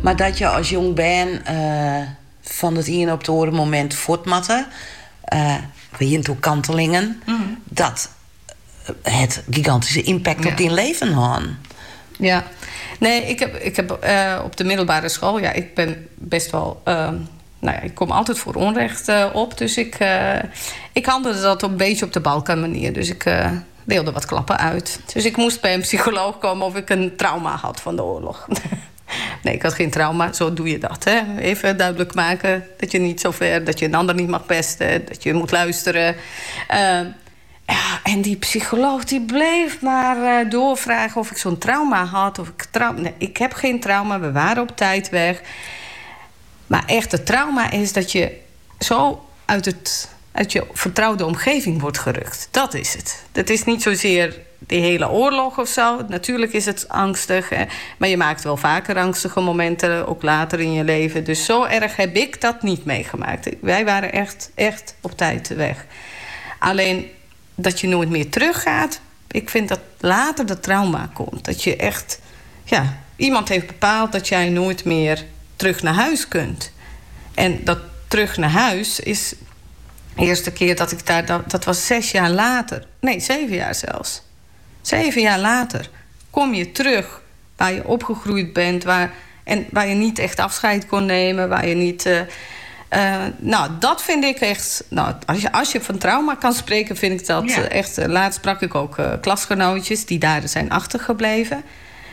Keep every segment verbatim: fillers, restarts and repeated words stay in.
Maar dat je als jong bent uh, van het een op het andere moment voortmatten, uh, weer toe kantelingen, mm-hmm. dat het gigantische impact ja. op die leven had. Ja, nee, ik heb, ik heb uh, op de middelbare school, ja, ik ben best wel. Uh, nou ja, ik kom altijd voor onrecht uh, op, dus ik, uh, ik handelde dat een beetje op de Balkan manier. Dus ik uh, deelde wat klappen uit. Dus ik moest bij een psycholoog komen of ik een trauma had van de oorlog. Nee, ik had geen trauma. Zo doe je dat, hè. Even duidelijk maken dat je niet zo ver, dat je een ander niet mag pesten, dat je moet luisteren. Uh, ja, en die psycholoog die bleef maar uh, doorvragen of ik zo'n trauma had. Of ik, trau- nee, ik heb geen trauma, we waren op tijd weg. Maar echt, het trauma is dat je zo uit, het, uit je vertrouwde omgeving wordt gerukt. Dat is het. Dat is niet zozeer die hele oorlog of zo. Natuurlijk is het angstig. Hè? Maar je maakt wel vaker angstige momenten, ook later in je leven. Dus zo erg heb ik dat niet meegemaakt. Wij waren echt, echt op tijd weg. Alleen dat je nooit meer teruggaat. Ik vind dat later dat trauma komt. Dat je echt, ja, iemand heeft bepaald dat jij nooit meer terug naar huis kunt. En dat terug naar huis is de eerste keer dat ik daar, dat, dat was zes jaar later. Nee, zeven jaar zelfs. Zeven jaar later kom je terug waar je opgegroeid bent, waar, en waar je niet echt afscheid kon nemen, waar je niet. Uh, uh, nou, dat vind ik echt. Nou, als je, als je van trauma kan spreken, vind ik dat ja. echt. Uh, laatst sprak ik ook uh, klasgenootjes die daar zijn achtergebleven.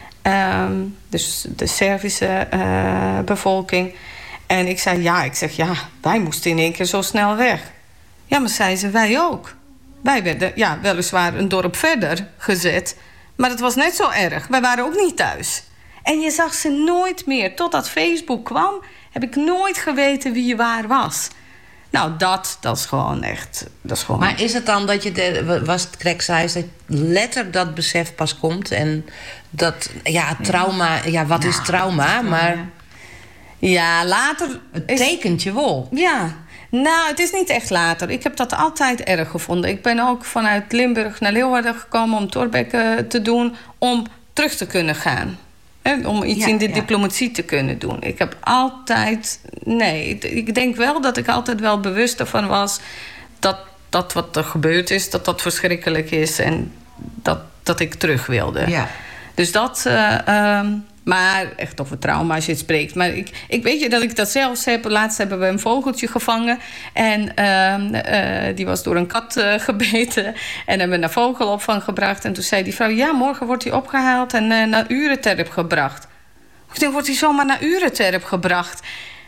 Um, dus de Servische uh, bevolking. En ik zei, ja, ik zeg, ja, wij moesten in één keer zo snel weg. Ja, maar zei ze, wij ook. Wij werden, ja, weliswaar een dorp verder gezet, maar het was net zo erg. Wij waren ook niet thuis. En je zag ze nooit meer. Totdat Facebook kwam, heb ik nooit geweten wie je waar was. Nou, dat, dat is gewoon echt. Dat is gewoon... Maar is het dan dat je, de, was het correct zei, dat letter dat besef pas komt en dat, ja, trauma, ja, wat ja, is trauma? Maar ja, later. Het tekent je wel. Ja. Nou, het is niet echt later. Ik heb dat altijd erg gevonden. Ik ben ook vanuit Limburg naar Leeuwarden gekomen om Thorbecke te doen, om terug te kunnen gaan. He, om iets ja, in de ja. diplomatie te kunnen doen. Ik heb altijd. Nee, ik denk wel dat ik altijd wel bewust ervan was dat, dat wat er gebeurd is, dat dat verschrikkelijk is en dat, dat ik terug wilde. Ja. Dus dat. Uh, um, Maar echt over trauma als je het spreekt. Maar ik, ik weet je dat ik dat zelfs heb. Laatst hebben we een vogeltje gevangen. En uh, uh, die was door een kat uh, gebeten. En hebben we naar vogelopvang gebracht. En toen zei die vrouw, ja, morgen wordt hij opgehaald en uh, naar Ureterp gebracht. Ik denk, wordt hij zomaar naar Ureterp gebracht?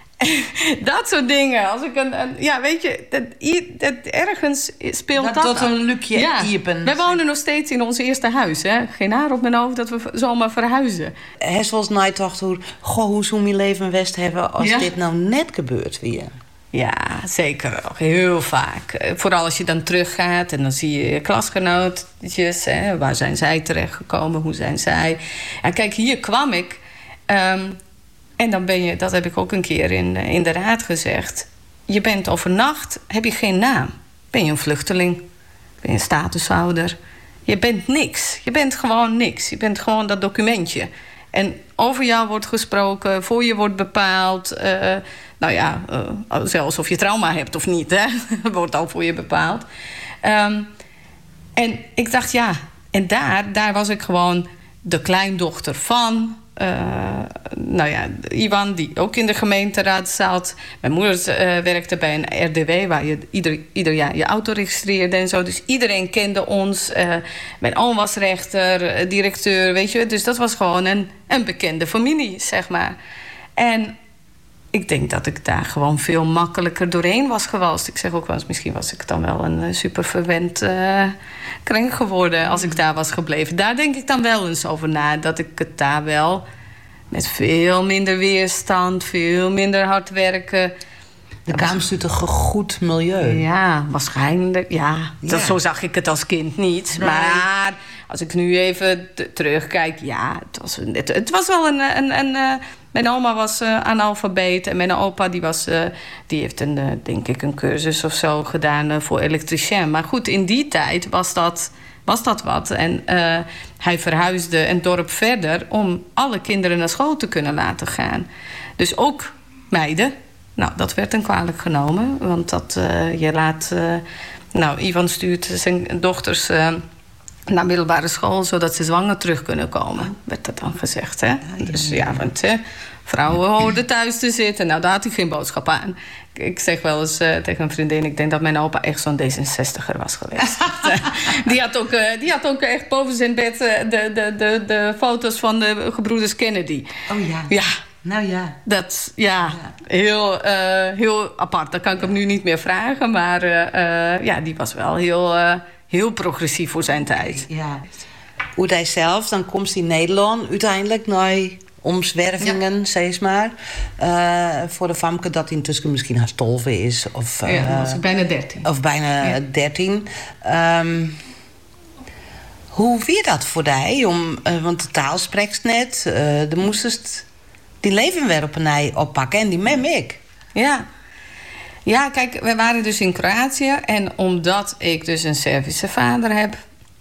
Dat soort dingen. Als ik een, een, ja, weet je, dat, dat ergens speelt dat. Dat tot een lukje ja. iepen. Wij wonen nog steeds in ons eerste huis. Hè. Geen haar op mijn hoofd dat we zomaar verhuizen. Hij zoals nooit dacht, hoe, goh, hoe zou mijn leven West hebben als ja. dit nou net gebeurt weer? Ja, zeker. Heel vaak. Vooral als je dan teruggaat en dan zie je je klasgenootjes. Hè. Waar zijn zij terechtgekomen? Hoe zijn zij? En kijk, hier kwam ik. Um, En dan ben je, dat heb ik ook een keer in, in de raad gezegd. Je bent overnacht, heb je geen naam. Ben je een vluchteling? Ben je een statushouder? Je bent niks. Je bent gewoon niks. Je bent gewoon dat documentje. En over jou wordt gesproken, voor je wordt bepaald. Uh, nou ja, uh, zelfs of je trauma hebt of niet, hè. Wordt al voor je bepaald. Um, en ik dacht, ja, en daar, daar was ik gewoon de kleindochter van. Uh, nou ja, Iwan, die ook in de gemeenteraad zat. Mijn moeder uh, werkte bij een R D W, waar je ieder, ieder jaar je auto registreerde en zo. Dus iedereen kende ons. Uh, mijn oom was rechter, uh, directeur, weet je. Dus dat was gewoon een, een bekende familie, zeg maar. En ik denk dat ik daar gewoon veel makkelijker doorheen was geweest. Ik zeg ook wel eens, misschien was ik dan wel een super verwend uh, kring geworden als ik daar was gebleven. Daar denk ik dan wel eens over na, dat ik het daar wel met veel minder weerstand, veel minder hard werken. De Kamer stuurt een goed milieu. Ja, waarschijnlijk. Ja, ja. Dat, zo zag ik het als kind niet. Nee. Maar als ik nu even t- terugkijk, ja, het was, het, het was wel een... een, een uh, mijn oma was uh, analfabeet en mijn opa die was, uh, die heeft een, uh, denk ik een cursus of zo gedaan uh, voor elektricien. Maar goed, in die tijd was dat was dat wat. En uh, hij verhuisde een dorp verder om alle kinderen naar school te kunnen laten gaan. Dus ook meiden. Nou, dat werd hem kwalijk genomen. Want dat, uh, je laat... Uh, nou, Ivan stuurt zijn dochters uh, naar middelbare school... zodat ze zwanger terug kunnen komen, werd dat dan gezegd. Hè? Ja, ja, dus ja, want uh, vrouwen hoorden thuis te zitten. Nou, daar had hij geen boodschap aan. Ik zeg wel eens uh, tegen een vriendin... ik denk dat mijn opa echt zo'n D zesenzestiger was geweest. die, had ook, uh, die had ook echt boven zijn bed... Uh, de, de, de, de foto's van de gebroeders Kennedy. Oh ja. Ja. Nou ja. Dat, ja, ja. Heel, uh, heel apart. Dat kan ik ja. hem nu niet meer vragen. Maar uh, uh, ja, die was wel heel, uh, heel progressief voor zijn tijd. Ja. Hoe hij zelf, dan komt hij in Nederland uiteindelijk... naar omzwervingen, ja. zeg maar. Uh, voor de famke dat hij intussen misschien haar stolven is. Of, uh, ja, was ik bijna dertien. Of bijna ja. dertien. Um, hoe weer dat voor die? Om, uh, want de taal spreekt net. Uh, de moest die leven weer op een ei oppakken. En die mem ik. Ja. Ja, kijk, we waren dus in Kroatië. En omdat ik dus een Servische vader heb...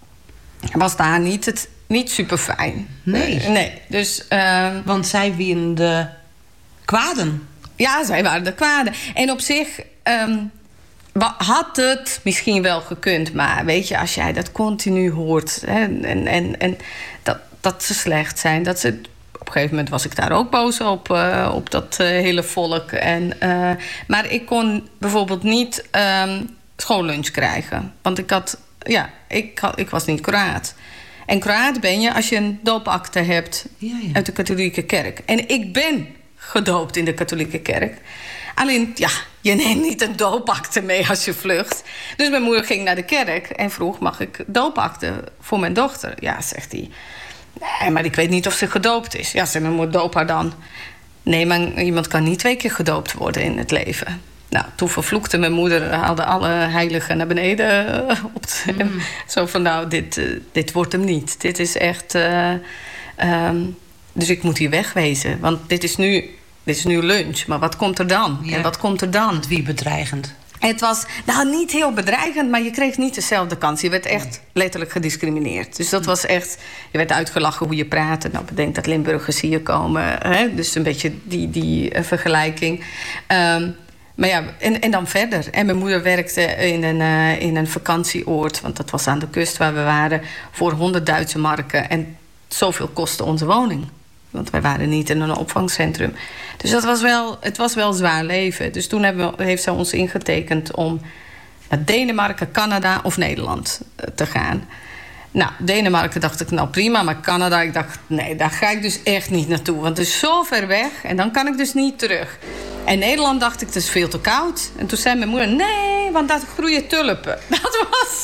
was daar niet, het, niet super fijn. Nee. Nee, dus... Uh, want zij wien de kwaden. Ja, zij waren de kwaden. En op zich... Um, had het misschien wel gekund, maar weet je, als jij dat continu hoort... Hè, en, en, en dat, dat ze slecht zijn, dat ze... Op een gegeven moment was ik daar ook boos op, uh, op dat uh, hele volk. En, uh, maar ik kon bijvoorbeeld niet um, schoollunch krijgen. Want ik had, ja, ik, had, ik was niet Kroaat. En Kroaat ben je als je een doopakte hebt ja, ja. uit de katholieke kerk. En ik ben gedoopt in de katholieke kerk. Alleen, ja, je neemt niet een doopakte mee als je vlucht. Dus mijn moeder ging naar de kerk en vroeg... mag ik doopakte voor mijn dochter? Ja, zegt hij. Nee, maar ik weet niet of ze gedoopt is. Ja, zei mijn moeder, doop haar dan. Nee, maar iemand kan niet twee keer gedoopt worden in het leven. Nou, toen vervloekte mijn moeder, haalde alle heiligen naar beneden. Op de, mm. Zo van, nou, dit, uh, dit wordt hem niet. Dit is echt... Uh, um, dus ik moet hier wegwezen. Want dit is nu... Dit is nu lunch, maar wat komt er dan? Ja. En wat komt er dan? Wie bedreigend? Het was nou niet heel bedreigend, maar je kreeg niet dezelfde kans. Je werd echt letterlijk gediscrimineerd. Dus dat was echt... Je werd uitgelachen hoe je praatte. Nou, bedenk dat Limburgers hier komen. Hè? Dus een beetje die, die uh, vergelijking. Um, maar ja, en, en dan verder. En mijn moeder werkte in een, uh, in een vakantieoord... want dat was aan de kust waar we waren... voor honderd Duitse marken. En zoveel kostte onze woning. Want wij waren niet in een opvangcentrum. Dus dat was wel, het was wel zwaar leven. Dus toen hebben we, heeft zij ons ingetekend om naar Denemarken, Canada of Nederland te gaan. Nou, Denemarken dacht ik, nou prima. Maar Canada, ik dacht, nee, daar ga ik dus echt niet naartoe. Want het is zo ver weg en dan kan ik dus niet terug. En Nederland dacht ik, het is veel te koud. En toen zei mijn moeder, nee, want daar groeien tulpen. Dat was...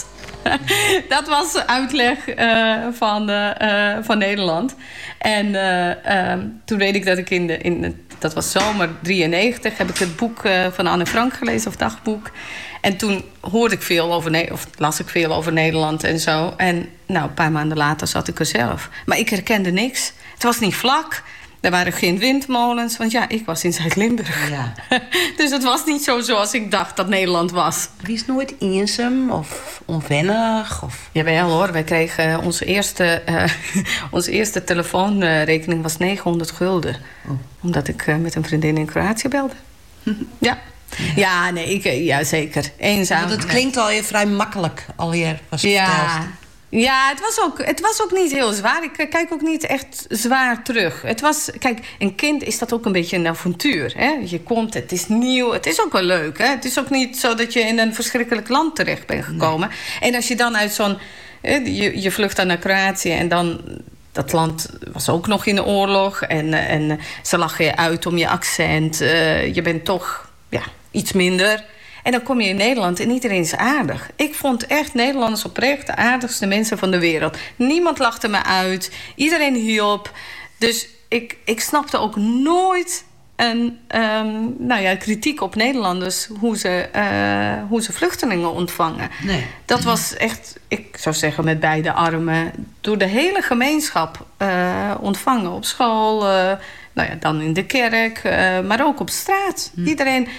Dat was de uitleg uh, van, uh, uh, van Nederland. En uh, um, toen weet ik dat ik in de... In, dat was zomer drieënnegentig. Heb ik het boek uh, van Anne Frank gelezen, of dagboek. En toen hoorde ik veel over... Ne- of las ik veel over Nederland en zo. En nou, een paar maanden later zat ik er zelf. Maar ik herkende niks. Het was niet vlak. Er waren geen windmolens, want ja, ik was in Zuid-Limburg. Ja. Dus het was niet zo zoals ik dacht dat Nederland was. Wie is nooit eenzaam of onwennig? Of... Jawel hoor, wij kregen onze eerste, uh, onze eerste telefoonrekening was negenhonderd gulden. Oh. Omdat ik uh, met een vriendin in Kroatië belde. ja. ja. Ja, nee, ik, ja, zeker. Eenzaam. Want het klinkt al je vrij makkelijk, al hier was het ja. verteld. Ja, het was, ook, het was ook niet heel zwaar. Ik kijk ook niet echt zwaar terug. Het was, kijk, een kind is dat ook een beetje een avontuur. Hè? Je komt, het is nieuw, het is ook wel leuk. Hè? Het is ook niet zo dat je in een verschrikkelijk land terecht bent gekomen. Nee. En als je dan uit zo'n... Je, je vlucht dan naar Kroatië en dan... Dat land was ook nog in de oorlog. En, en ze lachen je uit om je accent. Uh, je bent toch ja, iets minder... En dan kom je in Nederland en iedereen is aardig. Ik vond echt Nederlanders oprecht de aardigste mensen van de wereld. Niemand lachte me uit. Iedereen hielp. Dus ik, ik snapte ook nooit een um, nou ja, kritiek op Nederlanders... hoe ze, uh, hoe ze vluchtelingen ontvangen. Nee. Dat was echt, ik zou zeggen, met beide armen... door de hele gemeenschap uh, ontvangen. Op school, uh, nou ja, dan in de kerk, uh, maar ook op straat. Hm. Iedereen...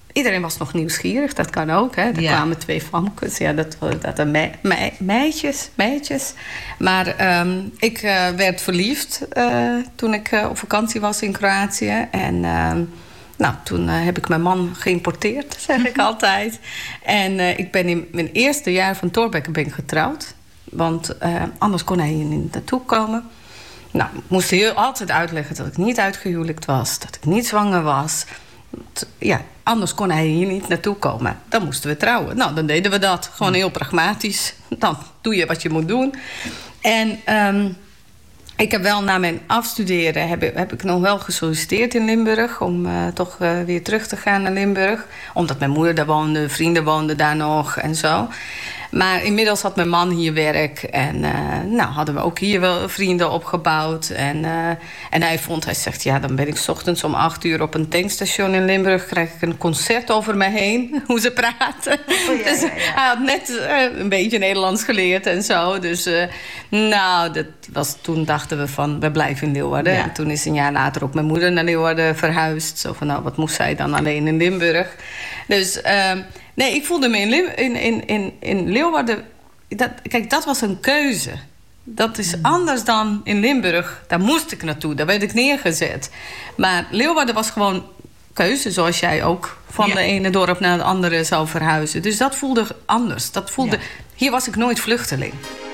iedereen was nog nieuwsgierig, dat kan ook. Hè. Er Ja. kwamen twee famkes, ja, dat dat me, me, meisjes, meisjes. Maar um, ik uh, werd verliefd uh, toen ik uh, op vakantie was in Kroatië. En uh, nou, toen uh, heb ik mijn man geïmporteerd, zeg ik altijd. En uh, ik ben in mijn eerste jaar van Thorbecke ben ik getrouwd. Want uh, anders kon hij hier niet naartoe komen. Nou, ik moest heel altijd uitleggen dat ik niet uitgehuwelijkd was, dat ik niet zwanger was. Ja, anders kon hij hier niet naartoe komen. Dan moesten we trouwen. Nou, dan deden we dat. Gewoon heel pragmatisch. Dan doe je wat je moet doen. En um, ik heb wel na mijn afstuderen... heb, heb ik nog wel gesolliciteerd in Limburg... om uh, toch uh, weer terug te gaan naar Limburg. Omdat mijn moeder daar woonde, vrienden woonden daar nog en zo. Maar inmiddels had mijn man hier werk. En uh, nou hadden we ook hier wel vrienden opgebouwd. En, uh, en hij vond, hij zegt, ja, dan ben ik 's ochtends om acht uur op een tankstation in Limburg. Krijg ik een concert over me heen, hoe ze praten. Oh, ja, dus ja, ja. Hij had net uh, een beetje Nederlands geleerd en zo. Dus uh, nou, dat was, toen dachten we van, we blijven in Leeuwarden. Ja. En toen is een jaar later ook mijn moeder naar Leeuwarden verhuisd. Zo van, nou, wat moest zij dan alleen in Limburg? Dus... Uh, Nee, ik voelde me in, Lim- in, in, in, in Leeuwarden... Dat, kijk, dat was een keuze. Dat is anders dan in Limburg. Daar moest ik naartoe, daar werd ik neergezet. Maar Leeuwarden was gewoon keuze... zoals jij ook van ja. de ene dorp naar het andere zou verhuizen. Dus dat voelde anders. Dat voelde, ja. Hier was ik nooit vluchteling.